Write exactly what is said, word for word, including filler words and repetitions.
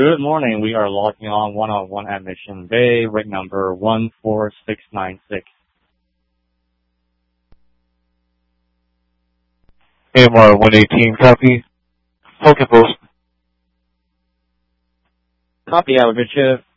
Good morning. We are logging on one oh one at Mission Bay, rig number one four six nine six. A M R one eighteen, copy. Falcon Post. Copy, have a good shift.